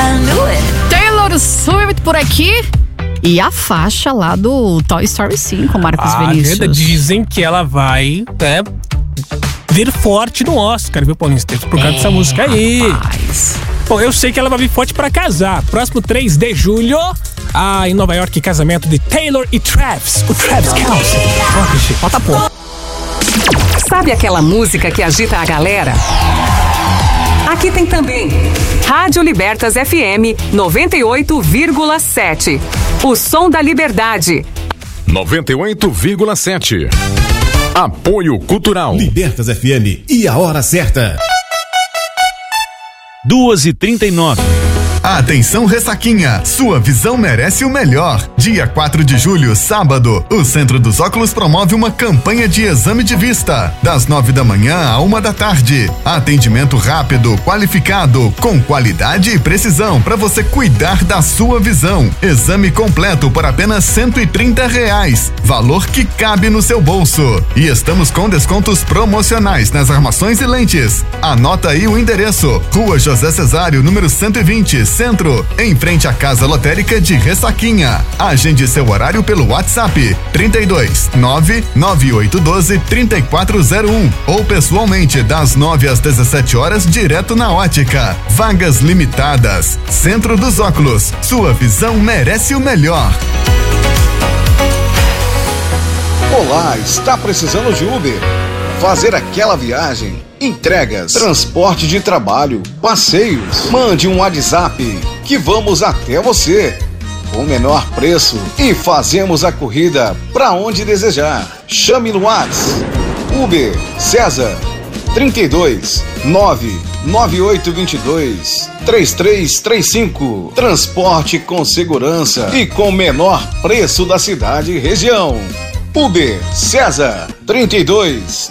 Taylor Swift por aqui. E a faixa lá do Toy Story 5, Marcos Vinícius. Dizem que ela vai vir forte no Oscar, viu, Paulinho Esteves? Por causa dessa música aí. Rapaz. Bom, eu sei que ela vai vir forte pra casar. Próximo 3 de julho, em Nova York, casamento de Taylor e Travis. O Travis Kelce. Falta pouco. Sabe aquela música que agita a galera? Aqui tem também. Rádio Libertas FM 98,7. O som da liberdade. 98,7. Apoio Cultural. Libertas FM e a hora certa. 2h39. Atenção, Ressaquinha, sua visão merece o melhor. Dia 4 de julho, sábado, o Centro dos Óculos promove uma campanha de exame de vista, das 9 da manhã à 1 da tarde. Atendimento rápido, qualificado, com qualidade e precisão para você cuidar da sua visão. Exame completo por apenas R$130, valor que cabe no seu bolso. E estamos com descontos promocionais nas armações e lentes. Anota aí o endereço: Rua José Cesário, número 120, Centro, em frente à Casa Lotérica de Ressaquinha. Agende seu horário pelo WhatsApp 32998123401 ou pessoalmente das 9 às 17 horas direto na ótica. Vagas limitadas. Centro dos Óculos, sua visão merece o melhor. Olá, está precisando de Uber? Fazer aquela viagem? Entregas, transporte de trabalho, passeios. Mande um WhatsApp que vamos até você com o menor preço e fazemos a corrida para onde desejar. Chame no WhatsApp Uber César 32 99822 3335. Transporte com segurança e com menor preço da cidade e região. Uber César 32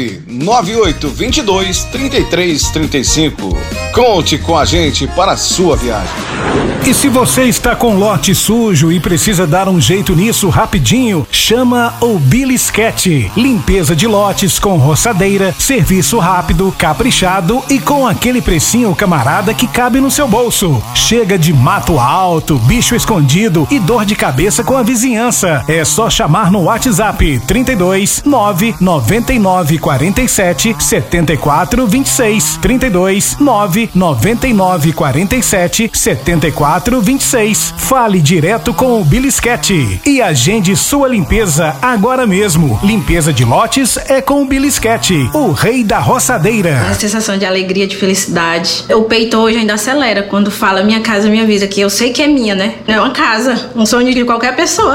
99822 3335. Conte com a gente para a sua viagem. E se você está com lote sujo e precisa dar um jeito nisso rapidinho, chama o Bilisquete. Limpeza de lotes com roçadeira, serviço rápido, caprichado e com aquele precinho camarada que cabe no seu bolso. Chega de mato alto, bicho escondido e dor de cabeça com a vizinhança. É só chamar no WhatsApp 32 999 47 74 26. 32 999 47 74 26. Fale direto com o Bilisquete e agende sua limpeza agora mesmo. Limpeza de lotes é com o Bilisquete, o rei da roçadeira. A sensação de alegria, de felicidade. O peito hoje ainda acelera quando fala minha casa, minha vida, que eu sei que é minha, né? É uma casa, um sonho de qualquer pessoa.